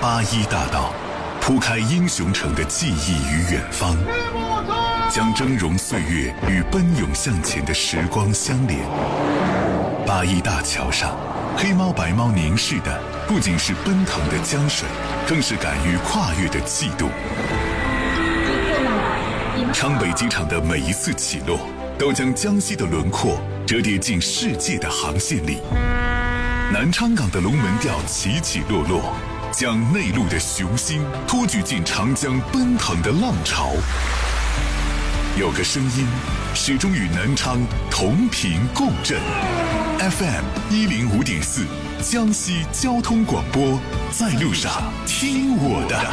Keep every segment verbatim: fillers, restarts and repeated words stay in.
八一大道铺开英雄城的记忆与远方，将峥嵘岁月与奔涌向前的时光相连。八一大桥上，黑猫白猫凝视的不仅是奔腾的江水，更是敢于跨越的气度。昌北机场的每一次起落，都将江西的轮廓折叠进世界的航线里。南昌港的龙门吊起起落落，将内陆的雄心托举进长江奔腾的浪潮。有个声音始终与南昌同频共振。 F M 一零五点四，江西交通广播，在路上听我的。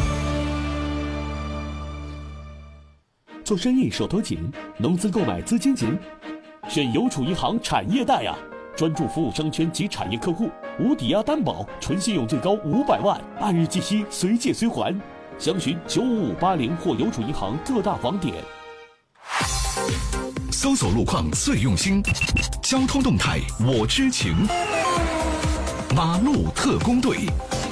做生意手头紧，农资购买资金紧，选邮储银行产业贷啊！专注服务商圈及产业客户，无抵押担保，纯信用最高五百万，按日计息，随借随还。详询九五五八零或邮储银行各大网点。 搜索路况最用心，交通动态我知情。马路特工队。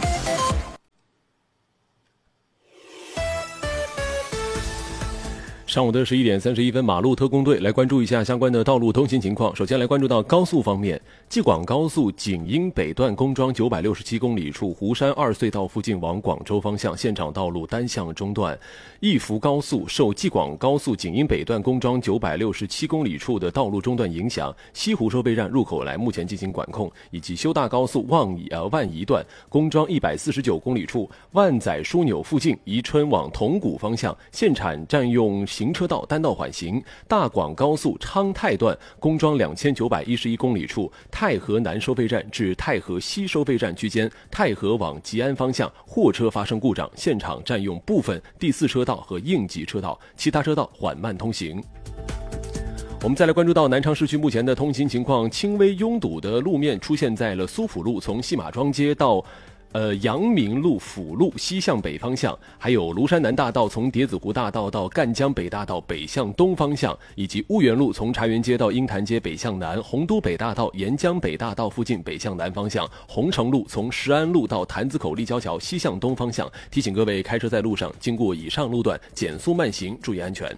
上午的十一点三十一分，马路特工队来关注一下相关的道路通行情况。首先来关注到高速方面，济广高速景英北段工庄九百六十七公里处湖山二隧道附近往广州方向，现场道路单向中断。义福高速受济广高速景英北段工庄九百六十七公里处的道路中断影响，西湖收费站入口来目前进行管控，以及修大高速望宜呃万宜段工庄一百四十九公里处万载枢纽附近宜春往铜鼓方向，现场占用行车道单道缓行。大广高速昌泰段工庄两千九百一十一公里处太和南收费站至太和西收费站区间，太和往吉安方向货车发生故障，现场占用部分第四车道和应急车道，其他车道缓慢通行。我们再来关注到南昌市区目前的通行情况，轻微拥堵的路面出现在了苏浦路从西马庄街到呃，阳明路辅路西向北方向，还有庐山南大道从叠子湖大道到赣江北大道北向东方向，以及婺源路从茶园街到鹰潭街北向南，洪都北大道沿江北大道附近北向南方向，红城路从石安路到坛子口立交桥西向东方向。提醒各位开车在路上经过以上路段减速慢行，注意安全。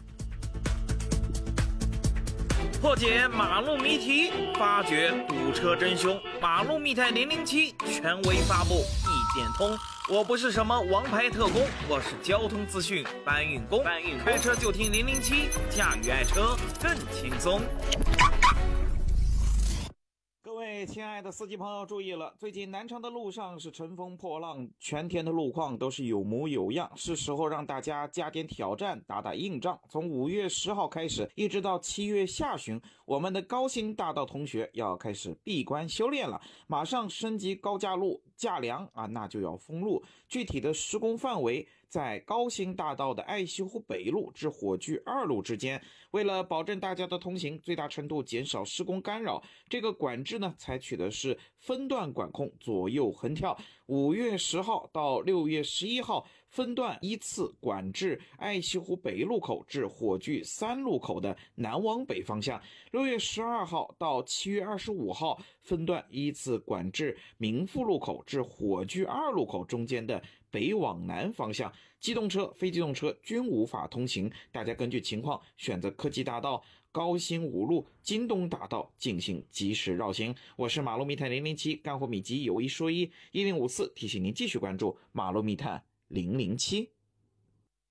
破解马路谜题，发掘堵车真凶。马路密探零零七权威发布，一点通。我不是什么王牌特工，我是交通资讯搬运工。搬运开车就听零零七，驾驭爱车更轻松。各位亲爱的司机朋友注意了，最近南昌的路上是乘风破浪，全天的路况都是有模有样，是时候让大家加点挑战，打打硬仗。从五月十号开始一直到七月下旬，我们的高新大道同学要开始闭关修炼了，马上升级高架路架梁啊，那就要封路。具体的施工范围在高新大道的爱西湖北路至火炬二路之间。为了保证大家的通行，最大程度减少施工干扰，这个管制呢采取的是分段管控，左右横跳。五月十号到六月十一号分段依次管制爱西湖北路口至火炬三路口的南往北方向。六月十二号到七月二十五号分段依次管制民富路口至火炬二路口中间的北往南方向，机动车、非机动车均无法通行，大家根据情况选择科技大道、高新五路、京东大道进行及时绕行。我是马路密探零零七，干货秘籍有一说一，一零五四提醒您继续关注马路密探零零七。